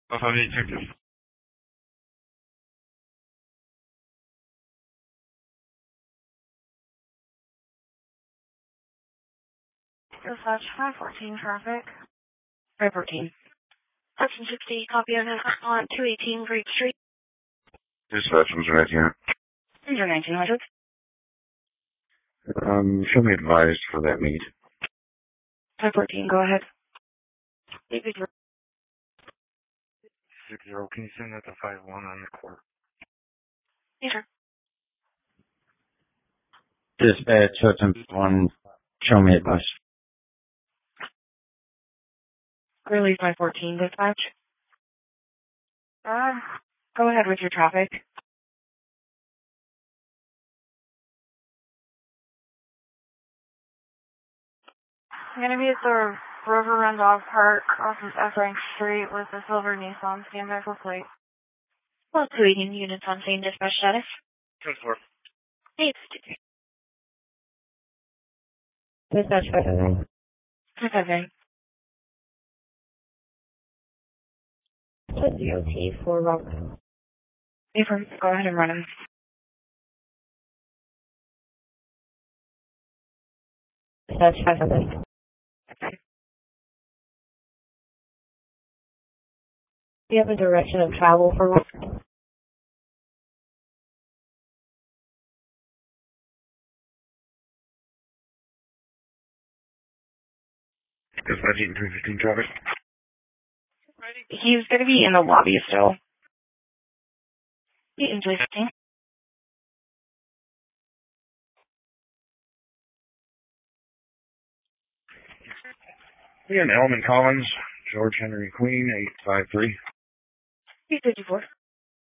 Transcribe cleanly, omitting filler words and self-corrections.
Alphabet Detective. Dispatch 514 traffic. 514. Section 60, copy of it on 218 Great Street. Dispatch 119. 1900. Show me advised for that meet. 514, go ahead. 60, 60, can you send that to 51 on the court? yes, sir. Dispatch, Hudson 1, show me advice. Greeley 514, dispatch. Go ahead with your traffic. I'm going to be at the Rover Run Dog Park off of F. Rank Street with the silver Nissan. Stand by for plate. Well, 218 units on scene, dispatch status. 10-4. Hey, Dispatch 509. 509. DOT for Robert. Affirm, go ahead and run him. Dispatch 509. Okay. Do you have a direction of travel for Robert? Dispatch 315 traffic. He's going to be in the lobby still. Eaton 315. Ian Elman Collins, George Henry Queen, 853. 854.